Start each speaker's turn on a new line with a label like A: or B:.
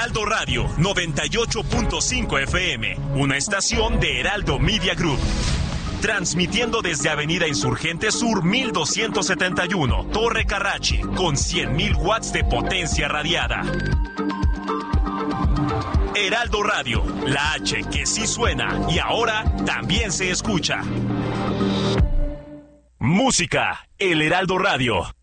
A: Heraldo Radio 98.5 FM, una estación de Heraldo Media Group. Transmitiendo desde Avenida Insurgente Sur 1271, Torre Carrachi, con 100.000 watts de potencia radiada. Heraldo Radio, la H que sí suena y ahora también se escucha. Música, el Heraldo Radio.